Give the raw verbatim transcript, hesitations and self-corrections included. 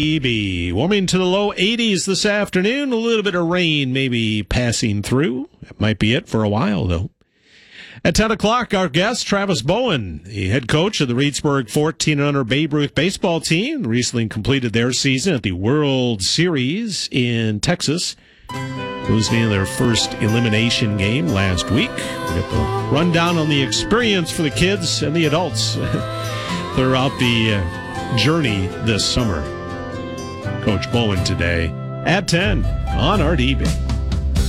E B. Warming to the low eighties this afternoon. A little bit of rain maybe passing through. That might be it for a while, though. At ten o'clock, our guest, Travis Bowen, the head coach of the Reedsburg fourteen and under Babe Ruth baseball team, recently completed their season at the World Series in Texas. Losing their first elimination game last week. We got the rundown on the experience for the kids and the adults throughout the uh, journey this summer. Coach Bowen today at ten on R D B.